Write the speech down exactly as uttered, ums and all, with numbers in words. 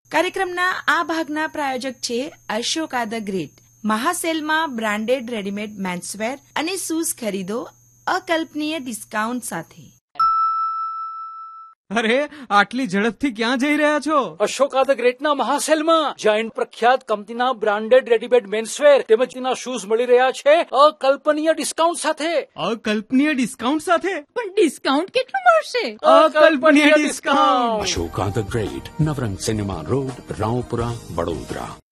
કાર્યક્રમના આ ભાગના પ્રાયોજક છે Ashoka the great. મહાસેલમાં branded readymade menswear અને શૂઝ ખરીદો અકલ્પનીય ડિસ્કાઉન્ટ સાથે. અરે આટલી ઝડપથી ક્યાં જઈ રહ્યા છો? અશોકા ધ ગ્રેટના મહાસેલમાં જાયન્ટ પ્રખ્યાત કંપનીના બ્રાન્ડેડ રેડીમેડ મેન્સવેર તેમજ તેના શૂઝ મળી રહ્યા છે અકલ્પનીય ડિસ્કાઉન્ટ સાથે. અકલ્પનીય ડિસ્કાઉન્ટ સાથે? પણ ડિસ્કાઉન્ટ કેટલું મળશે? અકલ્પનીય discount. Ashoka the great, Navrang cinema road, Raopura, Vadodara.